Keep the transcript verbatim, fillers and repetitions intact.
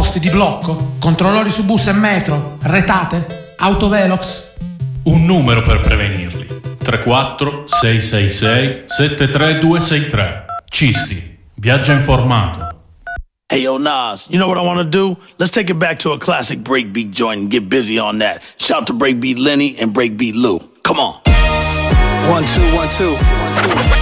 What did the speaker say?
posti di blocco, controllori su bus e metro, retate, autovelox. Un numero per prevenirli: tre quattro sei sei sei sette tre due sei tre. Cisti, viaggia informato. Hey, yo, Nas, you know what I want to do? Let's take it back to a classic breakbeat joint and get busy on that. Shout to Breakbeat Lenny and Breakbeat Lou. Come on. One, two, one, two.